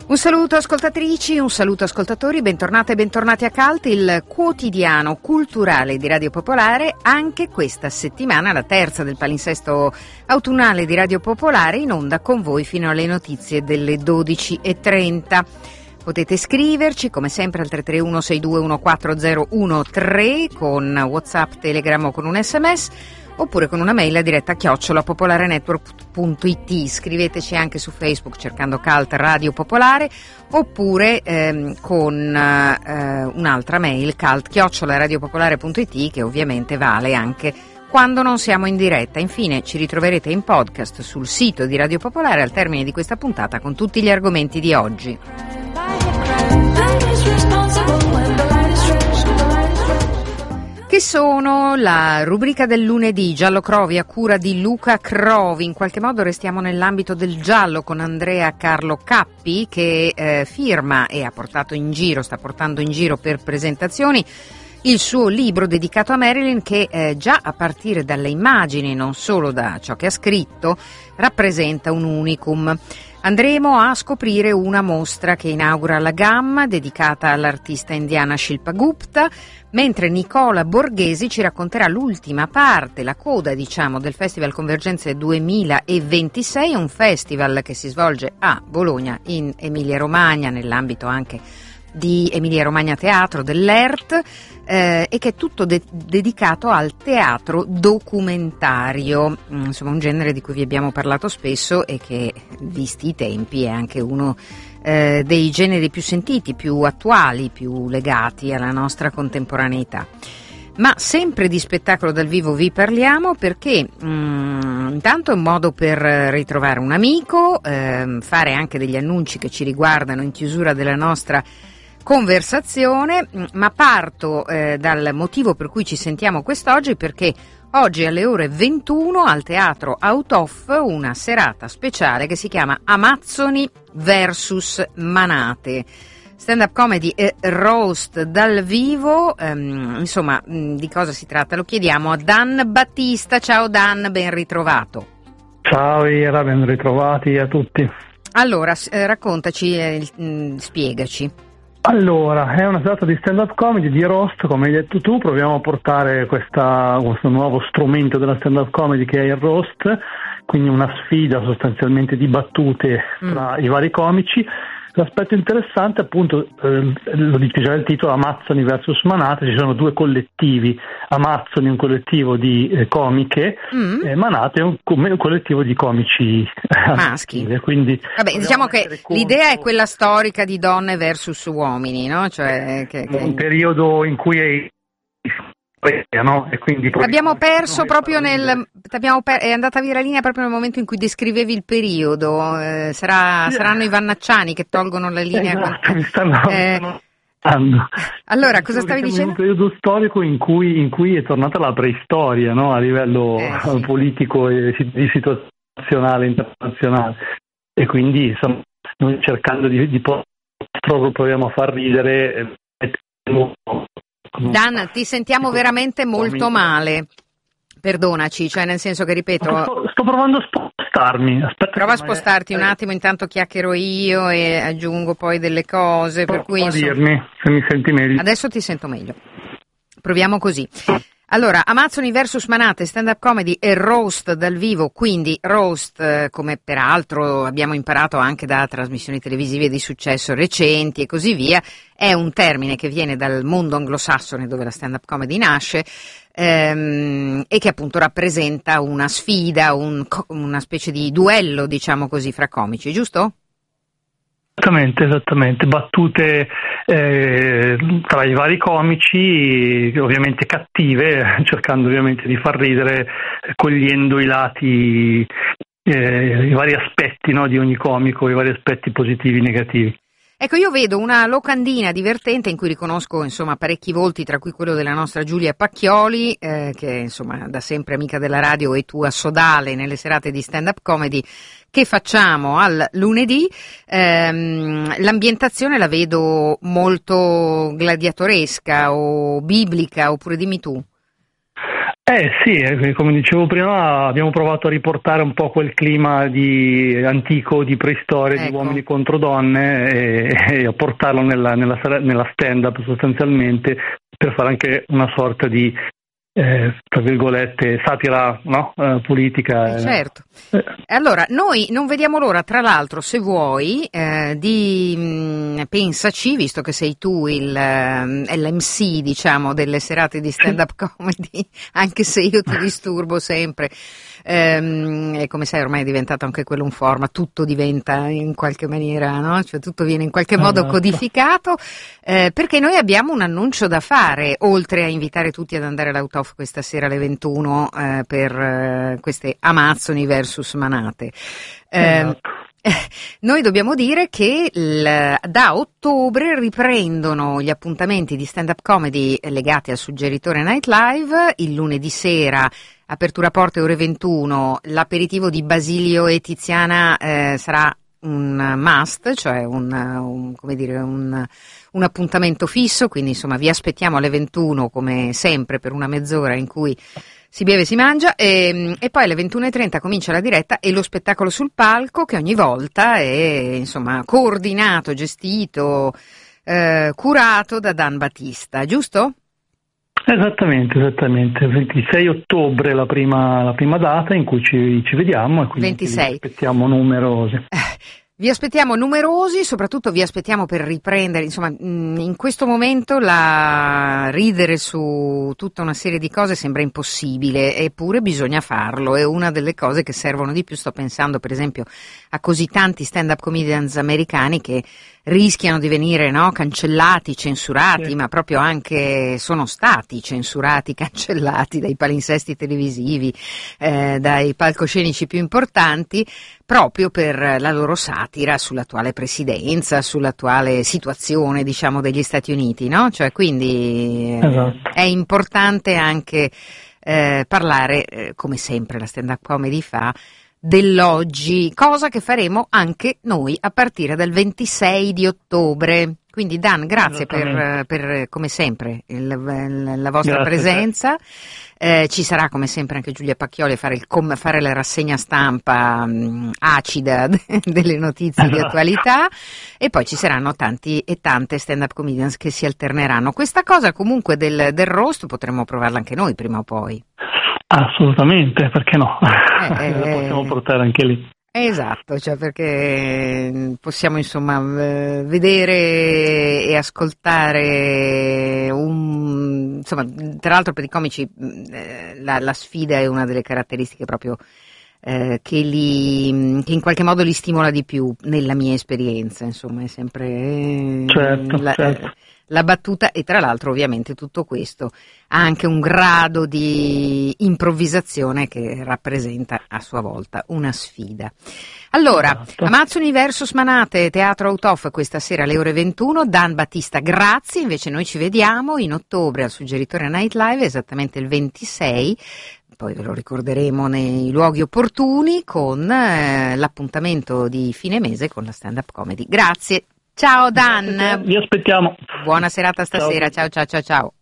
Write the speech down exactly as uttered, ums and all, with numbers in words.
Un saluto ascoltatrici, un saluto ascoltatori, bentornate e bentornati a Cult, il quotidiano culturale di Radio Popolare. Anche questa settimana, la terza del palinsesto autunnale di Radio Popolare, in onda con voi fino alle notizie delle dodici e trenta. Potete scriverci come sempre al tre tre uno sei due uno quattro zero uno tre con WhatsApp, Telegram o con un sms, oppure con una mail a diretta chiocciola popolarenetwork punto it. Scriveteci anche su Facebook cercando Cult Radio Popolare, oppure ehm, con eh, un'altra mail, cult chiocciola radiopopolare punto it, che ovviamente vale anche quando non siamo in diretta. Infine ci ritroverete in podcast sul sito di Radio Popolare al termine di questa puntata con tutti gli argomenti di oggi. Che sono la rubrica del lunedì, Giallo Crovi a cura di Luca Crovi. In qualche modo restiamo nell'ambito del giallo con Andrea Carlo Cappi, che eh, firma e ha portato in giro, sta portando in giro per presentazioni il suo libro dedicato a Marilyn, che eh, già a partire dalle immagini, non solo da ciò che ha scritto, rappresenta un unicum. Andremo a scoprire una mostra che inaugura la Gamma, dedicata all'artista indiana Shilpa Gupta, mentre Nicola Borghesi ci racconterà l'ultima parte, la coda diciamo, del Festival Convergenze duemilaventisei, un festival che si svolge a Bologna in Emilia-Romagna, nell'ambito anche di Emilia-Romagna Teatro dell'E R T, eh, e che è tutto de- dedicato al teatro documentario, insomma un genere di cui vi abbiamo parlato spesso e che, visti i tempi, è anche uno eh, dei generi più sentiti, più attuali, più legati alla nostra contemporaneità. Ma sempre di spettacolo dal vivo vi parliamo perché mh, intanto è un modo per ritrovare un amico, ehm, fare anche degli annunci che ci riguardano in chiusura della nostra conversazione, ma parto eh, dal motivo per cui ci sentiamo quest'oggi, perché oggi alle ore ventuno al Teatro Autof una serata speciale che si chiama Amazzoni versus Manate. Stand-up comedy e roast dal vivo, ehm, insomma, mh, di cosa si tratta? Lo chiediamo a Dan Battista. Ciao Dan, ben ritrovato. Ciao Ira, ben ritrovati a tutti. Allora, eh, raccontaci, eh, mh, spiegaci. Allora, è una serata di stand-up comedy, di roast, come hai detto tu. Proviamo a portare questa, questo nuovo strumento della stand-up comedy che è il roast, quindi una sfida sostanzialmente di battute tra mm. i vari comici. L'aspetto interessante, appunto, eh, lo dice già il titolo, Amazzoni versus Manate. Ci sono due collettivi, Amazzoni un collettivo di eh, comiche, mm. e Manate è un, un collettivo di comici maschi. Quindi vabbè, diciamo che l'idea è quella storica di donne versus uomini, no? Cioè che, che... un periodo in cui è No? E quindi abbiamo perso proprio nel abbiamo per, è andata via la linea proprio nel momento in cui descrivevi il periodo, eh, sarà, yeah. saranno i Vannacciani che tolgono la linea. Esatto, mi stanno, eh, stanno. Allora cosa stavi dicendo? Un periodo storico in cui, in cui è tornata la preistoria, no? A livello eh, sì. politico e di situazionale internazionale, e quindi insomma noi cercando di, di proprio proviamo a far ridere. eh, Dan, ti sentiamo veramente molto male, perdonaci, cioè nel senso che ripeto sto, sto provando a spostarmi. Aspetta, prova a spostarti un attimo, intanto chiacchiero io e aggiungo poi delle cose, per cui insomma, dirmi se mi senti meglio. Adesso ti sento meglio, proviamo così. Allora, Amazzoni versus Manate, stand-up comedy e roast dal vivo, quindi roast, eh, come peraltro abbiamo imparato anche da trasmissioni televisive di successo recenti e così via, è un termine che viene dal mondo anglosassone dove la stand-up comedy nasce, ehm, e che appunto rappresenta una sfida, un, una specie di duello, diciamo così, fra comici, giusto? Esattamente, esattamente, battute eh, tra i vari comici, ovviamente cattive, cercando ovviamente di far ridere, cogliendo i lati, eh, i vari aspetti, no, di ogni comico, i vari aspetti positivi e negativi. Ecco, io vedo una locandina divertente in cui riconosco insomma parecchi volti, tra cui quello della nostra Giulia Pacchioli, eh, che insomma da sempre amica della radio e tua sodale nelle serate di stand-up comedy che facciamo al lunedì. Ehm, l'ambientazione la vedo molto gladiatoresca o biblica, oppure dimmi tu. Eh sì, eh, come dicevo prima, abbiamo provato a riportare un po' quel clima di antico, di preistoria, ecco. di uomini contro donne e, e a portarlo nella, nella, nella stand-up sostanzialmente, per fare anche una sorta di, eh, tra virgolette, satira, no? eh, politica. Eh, certo. Eh. Allora, noi non vediamo l'ora, tra l'altro, se vuoi, eh, di mh, pensaci, visto che sei tu il, eh, l'M C, diciamo, delle serate di stand-up comedy, anche se io ti disturbo sempre. Ehm, e come sai ormai è diventato anche quello un format, tutto diventa in qualche maniera, no? Cioè tutto viene in qualche modo Esatto. codificato, eh, perché noi abbiamo un annuncio da fare, oltre a invitare tutti ad andare all'Out of questa sera alle ventuno eh, per eh, queste Amazzoni versus Manate. Eh, Esatto. Noi dobbiamo dire che il, da ottobre riprendono gli appuntamenti di stand-up comedy legati al Suggeritore Night Live, il lunedì sera apertura porte ore ventuno, l'aperitivo di Basilio e Tiziana eh, sarà un must, cioè un, un, come dire, un, un appuntamento fisso, quindi insomma vi aspettiamo alle ventuno come sempre per una mezz'ora in cui si beve e si mangia e, e poi alle ventuno e trenta comincia la diretta e lo spettacolo sul palco che ogni volta è insomma coordinato, gestito, eh, curato da Dan Battista, giusto? Esattamente, esattamente. ventisei ottobre è la prima, la prima data in cui ci, ci vediamo e quindi ventisei. Vi aspettiamo numerosi. Vi aspettiamo numerosi, soprattutto vi aspettiamo per riprendere, insomma, in questo momento la ridere su tutta una serie di cose sembra impossibile, eppure bisogna farlo, è una delle cose che servono di più. Sto pensando per esempio a così tanti stand-up comedians americani che rischiano di venire, no, cancellati, censurati, sì. Ma proprio anche sono stati censurati, cancellati dai palinsesti televisivi, eh, dai palcoscenici più importanti, proprio per la loro satira sull'attuale presidenza, sull'attuale situazione, diciamo, degli Stati Uniti, no? Cioè, quindi eh, esatto. È importante anche eh, parlare, eh, come sempre la stand-up comedy fa, dell'oggi, cosa che faremo anche noi a partire dal ventisei di ottobre. Quindi Dan, grazie per, per come sempre il, la vostra grazie presenza. Eh, ci sarà come sempre anche Giulia Pacchioli a fare, il com- fare la rassegna stampa mh, acida delle notizie di attualità e poi ci saranno tanti e tante stand-up comedians che si alterneranno. Questa cosa comunque del, del roast potremmo provarla anche noi prima o poi. Assolutamente, perché no? Eh, la possiamo portare anche lì. Esatto, cioè perché possiamo insomma vedere e ascoltare un, insomma, tra l'altro per i comici la, la sfida è una delle caratteristiche proprio eh, che li che in qualche modo li stimola di più, nella mia esperienza, insomma, è sempre certo, la, certo. la battuta, e tra l'altro ovviamente tutto questo ha anche un grado di improvvisazione che rappresenta a sua volta una sfida. Allora, esatto. Amazzoni versus Manate, Teatro Out of questa sera alle ore ventuno. Dan Battista, grazie, invece noi ci vediamo in ottobre al Suggeritore Night Live, esattamente il ventisei, poi ve lo ricorderemo nei luoghi opportuni con eh, l'appuntamento di fine mese con la stand-up comedy. Grazie. Ciao Dan. Vi aspettiamo. Buona serata stasera. Ciao ciao ciao ciao.